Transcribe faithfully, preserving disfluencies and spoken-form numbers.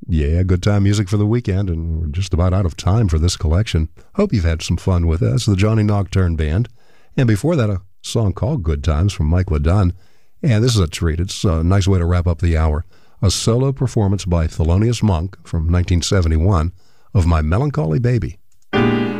Yeah, good time music for the weekend, and we're just about out of time for this collection. Hope you've had some fun with us, the Johnny Nocturne Band. And before that, a song called Good Times from Mike LeDunn. And this is a treat. It's a nice way to wrap up the hour. A solo performance by Thelonious Monk from nineteen seventy-one of My Melancholy Baby.